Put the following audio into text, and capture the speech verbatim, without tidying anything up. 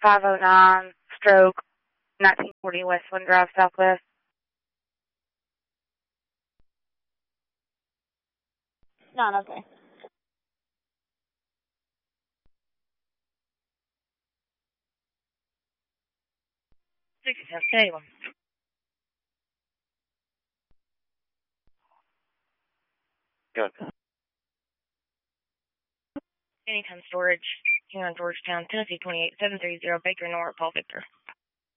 five oh nine stroke nineteen forty Westland Drive Southwest. None, okay. sixty-seven one. Good. Anytime storage here in Georgetown, Tennessee twenty-eight seven three zero Baker North, Paul Victor.